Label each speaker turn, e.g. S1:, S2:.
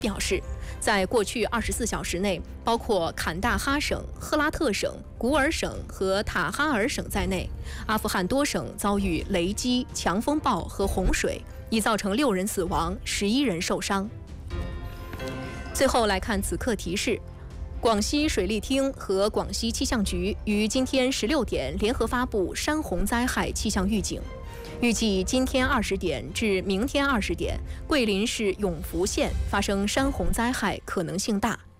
S1: 表示，在过去24小时内，包括坎大哈省、赫拉特省、古尔省和塔哈尔省在内，阿富汗多省遭遇雷击、强风暴和洪水，已造成6人死亡，11人受伤。最后来看此刻提示。广西水利厅和广西气象局于今天16点联合发布山洪灾害气象预警，预计今天20点至明天20点，桂林市永福县发生山洪灾害可能性大。